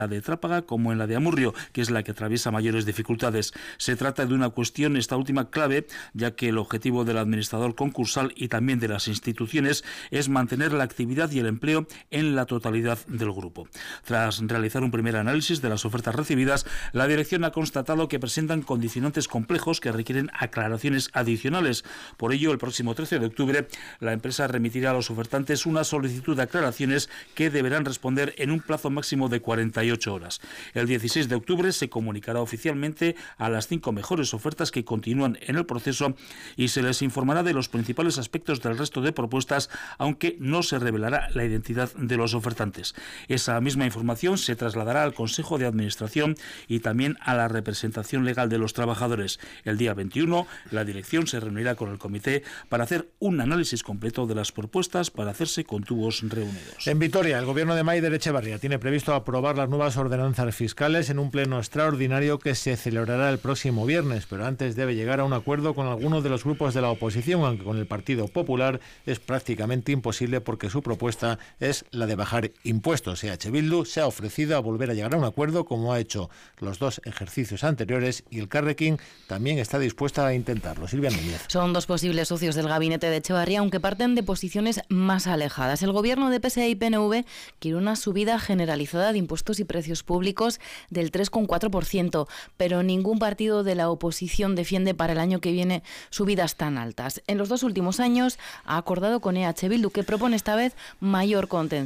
de Trápaga como en la de Amurrio, que es la que atraviesa mayores dificultades. Se trata de una cuestión, esta última clave, ya que el objetivo del administrador concursal y también de las instituciones es mantener la actividad y el empleo en la totalidad del grupo. Tras realizar un primer análisis de las ofertas recibidas, la dirección ha constatado que presentan condicionantes complejos que requieren aclaraciones adicionales. Por ello, el próximo 13 de octubre, la empresa remitirá a los ofertantes una solicitud de aclaraciones que deberán responder en un plazo máximo de 48 horas. El 16 de octubre se comunicará oficialmente a las 5 mejores ofertas que continúan en el proceso y se les informará de los principales aspectos del resto de propuestas, aunque no se revelará la identidad de los ofertantes. Esa misma información se trasladará al Consejo de Administración y también a la representación legal de los trabajadores. El día 21, la dirección se reunirá con el comité para hacer un análisis completo de las propuestas para hacerse con tubos reunidos. En Vitoria, el gobierno de Maider Echevarría tiene previsto aprobar las nuevas ordenanzas fiscales en un pleno extraordinario que se celebrará el próximo viernes, pero antes debe llegar a un acuerdo con algunos de los grupos de la oposición, aunque con el Partido Popular es prácticamente imposible porque su propuesta es la de bajar impuestos. EH Bildu se ha ofrecido a volver a llegar a un acuerdo como ha hecho los dos ejercicios anteriores y el Carrequín también está dispuesta a intentarlo. Silvia Núñez. Son dos posibles socios del gabinete de Echevarría, aunque parten de posiciones más alejadas. El gobierno de PSE y PNV quiere una subida generalizada de impuestos y precios públicos del 3,4%, pero ningún partido de la oposición defiende para el año que viene subidas tan altas. En los 2 últimos años ha acordado con EH Bildu, que propone esta vez mayor contención.